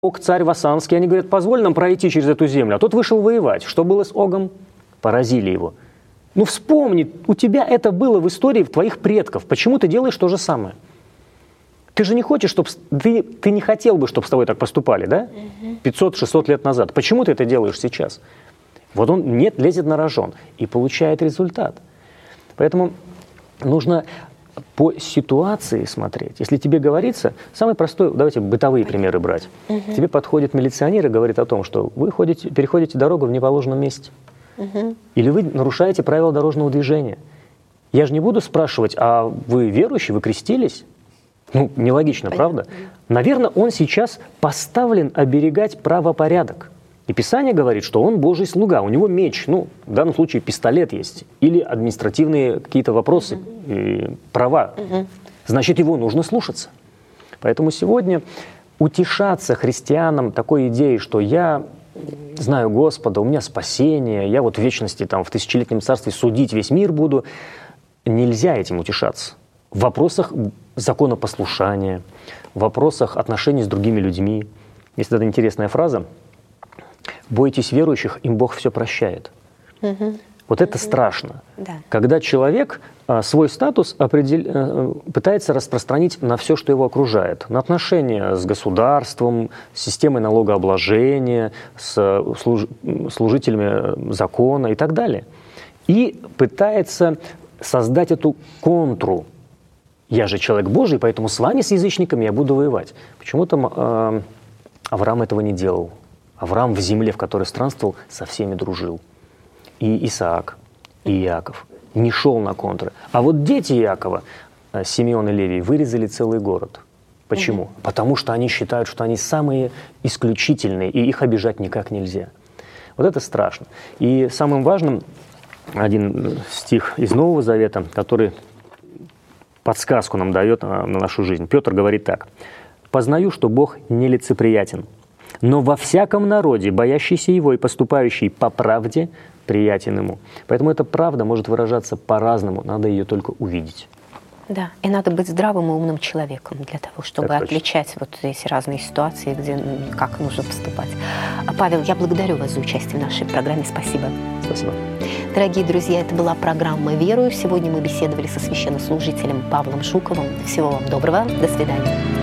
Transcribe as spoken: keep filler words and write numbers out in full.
Ог, царь Васанский, они говорят, позволь нам пройти через эту землю. А тот вышел воевать. Что было с Огом? Поразили его. Ну вспомни, у тебя это было в истории твоих предков. Почему ты делаешь то же самое? Ты же не хочешь, чтобы... Ты, ты не хотел бы, чтобы с тобой так поступали, да? пятьсот-шестьсот лет назад. Почему ты это делаешь сейчас? Вот он нет, лезет на рожон и получает результат. Поэтому нужно по ситуации смотреть. Если тебе говорится, самый простой, давайте бытовые примеры брать. Угу. Тебе подходит милиционер и говорит о том, что вы ходите, переходите дорогу в неположенном месте. Угу. Или вы нарушаете правила дорожного движения. Я же не буду спрашивать, а вы верующий, вы крестились? Ну, нелогично, понятно, правда? Наверное, он сейчас поставлен оберегать правопорядок. И Писание говорит, что он Божий слуга, у него меч, ну, в данном случае пистолет есть, или административные какие-то вопросы, uh-huh. права. Uh-huh. Значит, его нужно слушаться. Поэтому сегодня утешаться христианам такой идеей, что я знаю Господа, у меня спасение, я вот в вечности, там, в тысячелетнем царстве судить весь мир буду, нельзя этим утешаться. В вопросах законопослушания, в вопросах отношений с другими людьми. Есть эта интересная фраза: «Бойтесь верующих, им Бог все прощает». Угу. Вот это угу. страшно. Да. Когда человек а, свой статус определ... а, пытается распространить на все, что его окружает. На отношения с государством, с системой налогообложения, с служ... служителями закона и так далее. И пытается создать эту контру. Я же человек Божий, поэтому с вами, с язычниками, я буду воевать. Почему-то а, Авраам этого не делал. Авраам в земле, в которой странствовал, со всеми дружил. И Исаак, и Иаков. Не шел на контры. А вот дети Иакова, Симеон и Левий, вырезали целый город. Почему? Угу. Потому что они считают, что они самые исключительные, и их обижать никак нельзя. Вот это страшно. И самым важным, один стих из Нового Завета, который подсказку нам дает на, на нашу жизнь. Петр говорит так: «Познаю, что Бог нелицеприятен, но во всяком народе, боящийся Его и поступающий по правде, приятен Ему». Поэтому эта правда может выражаться по-разному, надо ее только увидеть. Да, и надо быть здравым и умным человеком для того, чтобы так отличать точно. Вот эти разные ситуации, где как нужно поступать. Павел, я благодарю вас за участие в нашей программе. Спасибо. Спасибо. Дорогие друзья, это была программа «Верую». Сегодня мы беседовали со священнослужителем Павлом Жуковым. Всего вам доброго. До свидания.